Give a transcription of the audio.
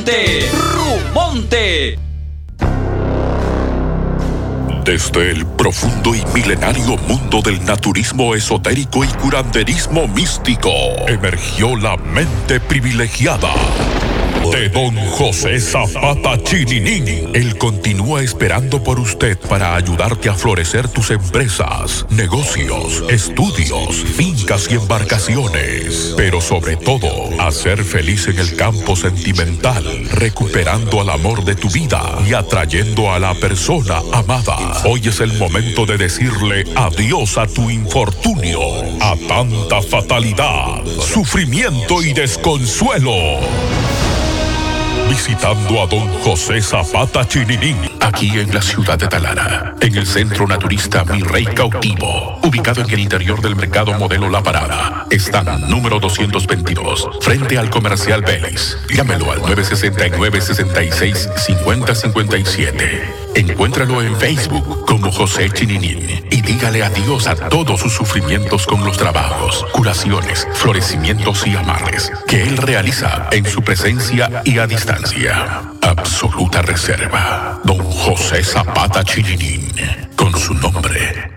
Rumonte. ¡Rumonte! Desde el profundo y milenario mundo del naturismo esotérico y curanderismo místico, emergió la mente privilegiada de Don José Zapata Chininín. Él continúa esperando por usted para ayudarte a florecer tus empresas, negocios, estudios, fincas y embarcaciones. Pero sobre todo, a ser feliz en el campo sentimental, recuperando al amor de tu vida y atrayendo a la persona amada. Hoy es el momento de decirle adiós a tu infortunio, a tanta fatalidad, sufrimiento y desconsuelo. Visitando a Don José Zapata Chininín, aquí en la ciudad de Talara, en el Centro Naturista Mi Rey Cautivo, ubicado en el interior del Mercado Modelo La Parada. Stand número 222, frente al Comercial Vélez. Llámelo al 969-66-5057. Encuéntralo en Facebook como José Chininín y dígale adiós a todos sus sufrimientos con los trabajos, curaciones, florecimientos y amarres que él realiza en su presencia y a distancia. Absoluta reserva. Don José Zapata Chininín, con su nombre